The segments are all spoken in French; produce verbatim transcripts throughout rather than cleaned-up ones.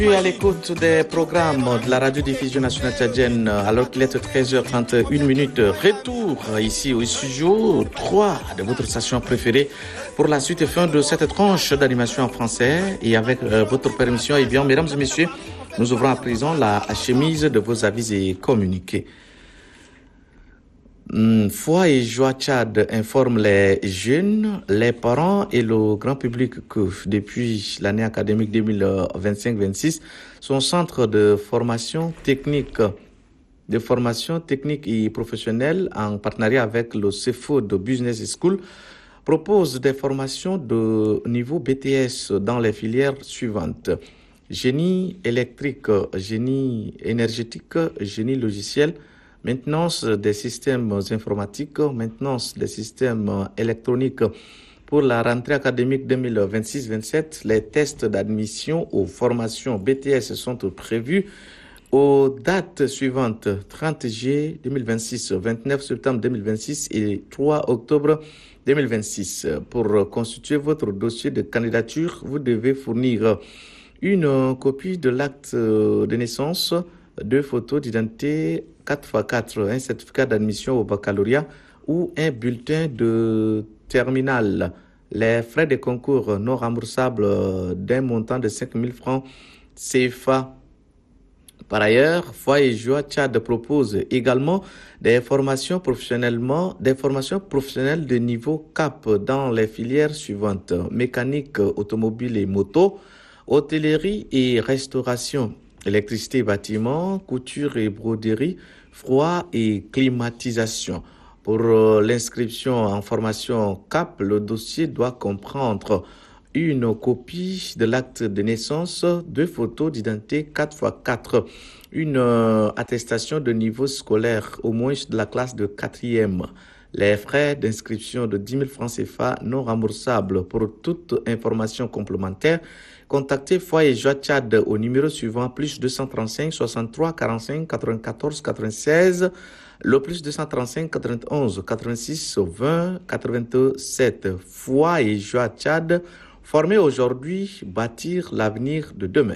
Je suis à l'écoute des programmes de la radiodiffusion nationale tchadienne alors qu'il est treize heures trente et une minutes. Retour ici au studio trois de votre station préférée pour la suite et fin de cette tranche d'animation en français. Et avec euh, votre permission, eh bien, mesdames et messieurs, nous ouvrons à présent la chemise de vos avis et communiqués. Foi et Joie Tchad informe les jeunes, les parents et le grand public que depuis l'année académique deux mille vingt-cinq vingt-six, son centre de formation technique, de formation technique et professionnelle en partenariat avec le C F O de Business School propose des formations de niveau B T S dans les filières suivantes: génie électrique, génie énergétique, génie logiciel, maintenance des systèmes informatiques, maintenance des systèmes électroniques. Pour la rentrée académique deux mille vingt-six vingt-sept, les tests d'admission aux formations B T S sont prévus aux dates suivantes: trente juillet deux mille vingt-six, vingt-neuf septembre deux mille vingt-six et trois octobre deux mille vingt-six. Pour constituer votre dossier de candidature, vous devez fournir une copie de l'acte de naissance, deux photos d'identité quatre par quatre, un certificat d'admission au baccalauréat ou un bulletin de terminale. Les frais de concours non remboursables d'un montant de cinq mille francs C F A. Par ailleurs, Foi et Joie Tchad propose également des formations professionnellement, des formations professionnelles de niveau C A P dans les filières suivantes: mécanique, automobile et moto, hôtellerie et restauration, électricité et bâtiment, couture et broderie, froid et climatisation. Pour l'inscription en formation C A P, le dossier doit comprendre une copie de l'acte de naissance, deux photos d'identité quatre par quatre, une attestation de niveau scolaire, au moins de la classe de quatrième. Les frais d'inscription de dix mille francs C F A non remboursables. Pour toute information complémentaire, contactez Foi et Joie Tchad au numéro suivant: plus deux cent trente-cinq soixante-trois quarante-cinq quatre-vingt-quatorze quatre-vingt-seize, le plus deux cent trente-cinq quatre-vingt-onze quatre-vingt-six vingt quatre-vingt-sept. Foi et Joie Tchad, former aujourd'hui, bâtir l'avenir de demain.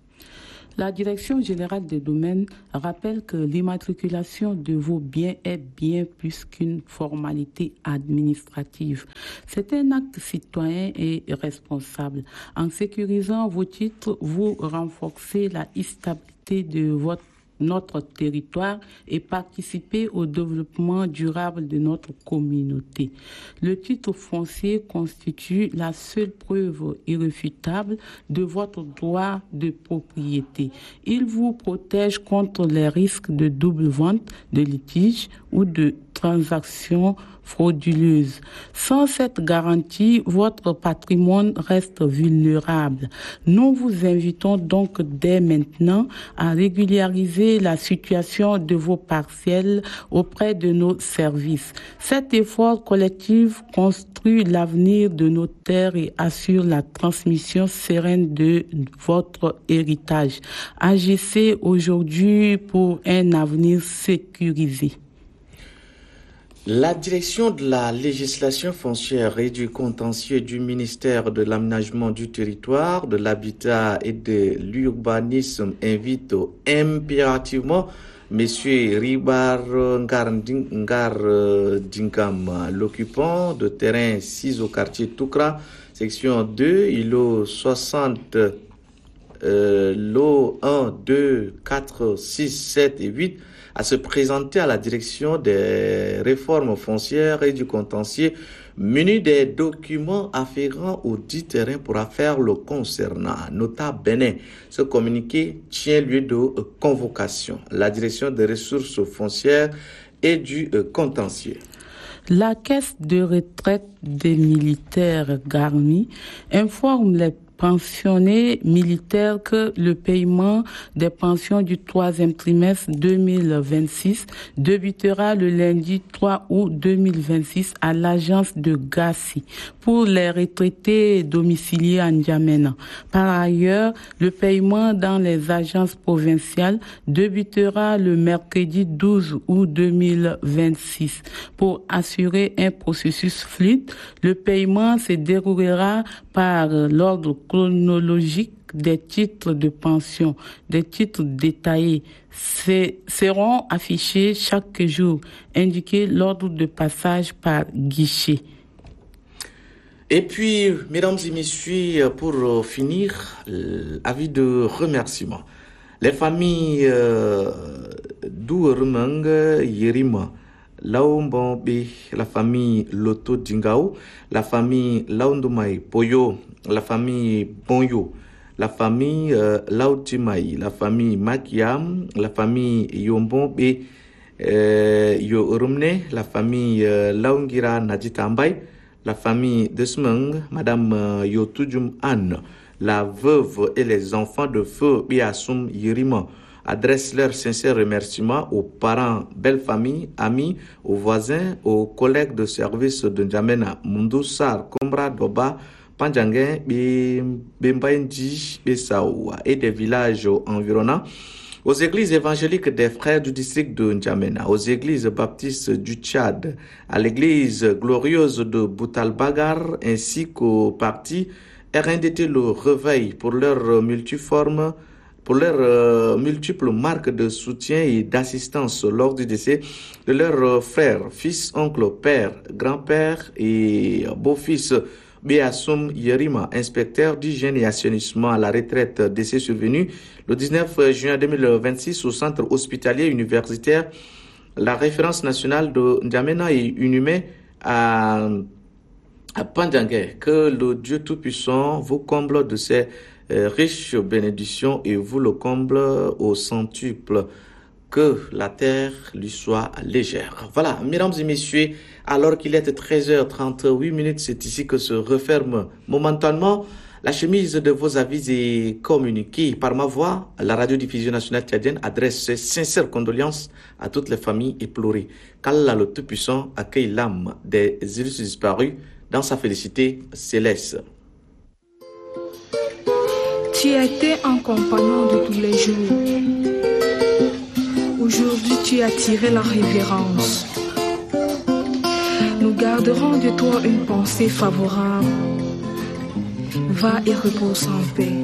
La Direction générale des domaines rappelle que l'immatriculation de vos biens est bien plus qu'une formalité administrative. C'est un acte citoyen et responsable. En sécurisant vos titres, vous renforcez la stabilité de votre notre territoire et participer au développement durable de notre communauté. Le titre foncier constitue la seule preuve irréfutable de votre droit de propriété. Il vous protège contre les risques de double vente, de litige ou de transactions frauduleuses. Sans cette garantie, votre patrimoine reste vulnérable. Nous vous invitons donc dès maintenant à régulariser la situation de vos parcelles auprès de nos services. Cet effort collectif construit l'avenir de nos terres et assure la transmission sereine de votre héritage. Agissez aujourd'hui pour un avenir sécurisé. La direction de la législation foncière et du contentieux du ministère de l'Aménagement du territoire, de l'habitat et de l'urbanisme invite impérativement M. Ribar Ngar Dingam, l'occupant de terrain six au quartier Toukra, section deux, îlot soixante, euh, lots un, deux, quatre, six, sept et huit, à se présenter à la direction des réformes foncières et du contentieux muni des documents afférents au dit terrain pour affaires le concernant. Nota bene, ce communiqué tient lieu de convocation. La direction des ressources foncières et du contentieux. La caisse de retraite des militaires Garmi informe les pensionnés militaires que le paiement des pensions du troisième trimestre deux mille vingt-six débutera le lundi trois août deux mille vingt-six à l'agence de Gassi pour les retraités domiciliés à N'Djamena. Par ailleurs, le paiement dans les agences provinciales débutera le mercredi douze août deux mille vingt-six. Pour assurer un processus fluide, le paiement se déroulera par l'ordre chronologique des titres de pension, des titres détaillés seront affichés chaque jour, indiqués l'ordre de passage par guichet. Et puis, mesdames et messieurs, pour finir, avis de remerciement. Les familles euh, d'Ourmang Yerima, Laombombe, la famille Loto Dingao, la famille Laundumai Poyo, la famille Bonyo, la famille euh, Laotimai, la famille Makiam, la famille Yombombe euh, Yorumne, la famille euh, Laungira Naditambay, la famille Desmeng, Madame euh, Yotujum Anne, la veuve et les enfants de feu Biasum Yirima adressent leurs sincères remerciements aux parents, belles familles, amis, aux voisins, aux collègues de service de N'Djamena, Mundusar, Kombra, Doba, Panjanguin, Bembaindi, Bessaoua et des villages environnants, aux églises évangéliques des frères du district de N'Djamena, aux églises baptistes du Tchad, à l'église glorieuse de Boutalbagar ainsi qu'aux partis R N D T le Réveil pour leurs multiformes pour leurs euh, multiples marques de soutien et d'assistance lors du décès de leurs frères, fils, oncles, pères, grands-pères et beaux-fils Béassoum Yerima, inspecteur d'hygiène et assainissement à la retraite, décès survenu le dix-neuf juin deux mille vingt-six au centre hospitalier universitaire. La référence nationale de N'Djamena est inhumée à, à Pandjangué. Que le Dieu Tout-Puissant vous comble de ses euh, riches bénédictions et vous le comble au centuple. Que la terre lui soit légère. Voilà, mesdames et messieurs, alors qu'il est treize heures trente-huit minutes, c'est ici que se referme momentanément la chemise de vos avis et communiqués par ma voix. La radiodiffusion nationale tchadienne adresse ses sincères condoléances à toutes les familles éplorées. Qu'Allah le Tout-Puissant accueille l'âme des illustres disparus dans sa félicité céleste. Tu as été un compagnon de tous les jours. Aujourd'hui, tu as tiré la révérence. Nous garderons de toi une pensée favorable. Va et repose en paix.